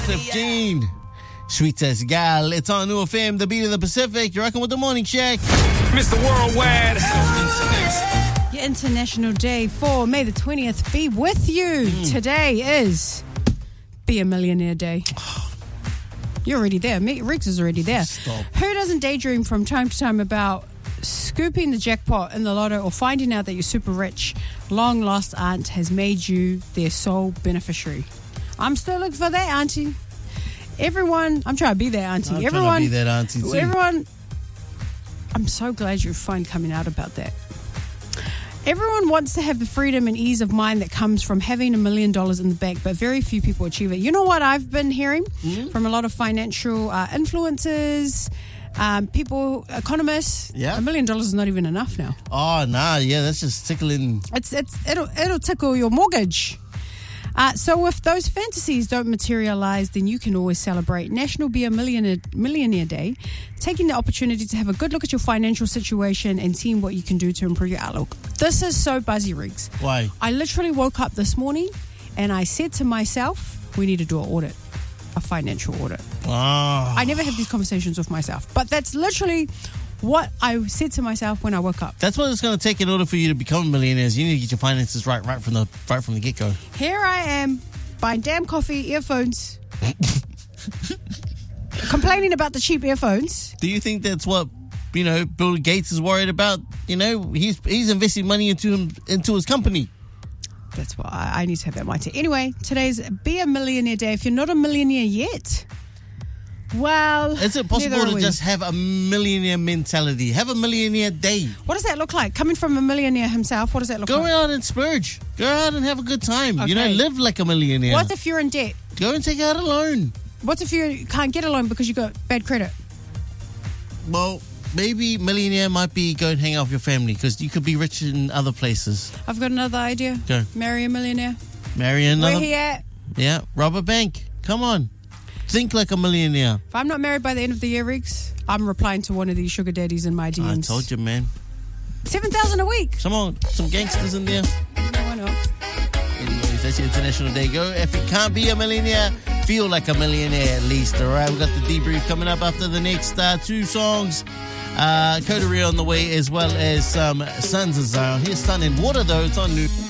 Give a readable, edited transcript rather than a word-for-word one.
Cliff Jean. Sweetest gal. It's on New FM, the beat of the Pacific. You're rocking with the Morning Shack. Mr. Worldwide. Your International Day for May the 20th be with you. Today is Be a Millionaire Day. You're already there. Riggs is already there. Stop. Who doesn't daydream from time to time about scooping the jackpot in the lotto or finding out that your super rich, long lost aunt has made you their sole beneficiary? I'm still looking for that auntie. Everyone, I'm trying to be that auntie. I'm trying to be that auntie too. Everyone, I'm so glad you're finally coming out about that. Everyone wants to have the freedom and ease of mind that comes from having $1 million in the bank, but very few people achieve it. You know what I've been hearing from a lot of financial influencers, people, economists? Yeah. $1 million is not even enough now. Oh, nah, yeah, that's just tickling. It'll tickle your mortgage. So if those fantasies don't materialize, then you can always celebrate National Be a Millionaire Day, taking the opportunity to have a good look at your financial situation and seeing what you can do to improve your outlook. This is so buzzy, Riggs. Why? I literally woke up this morning and I said to myself, we need to do an audit, a financial audit. Oh. I never have these conversations with myself, but that's literally what I said to myself when I woke up. That's what it's going to take in order for you to become a millionaire. You need to get your finances right from the get-go. Here I am, buying damn coffee, earphones, complaining about the cheap earphones. Do you think that's what, Bill Gates is worried about? He's investing money into his company. That's why I need to have that mindset. Anyway, today's Be a Millionaire Day. If you're not a millionaire yet, well, is it possible to just have a millionaire mentality? Have a millionaire day. What does that look like? Coming from a millionaire himself, what does that look like? Go out and splurge. Go out and have a good time. Okay. Live like a millionaire. What if you're in debt? Go and take out a loan. What if you can't get a loan because you got bad credit? Well, maybe millionaire might be go and hang out with your family because you could be rich in other places. I've got another idea. Go. Marry a millionaire. Marry another. Where he at? Yeah, rob a bank. Come on. Think like a millionaire. If I'm not married by the end of the year, Riggs, I'm replying to one of these sugar daddies in my DMs. I told you, man. 7,000 a week. Come on, some gangsters in there. Why not? Anyways, that's your International Day. Go. If you can't be a millionaire, feel like a millionaire at least. All right, we got the debrief coming up after the next two songs. Coterie on the way, as well as some Sons of Zion. Here's Sun in Water, though. It's on New.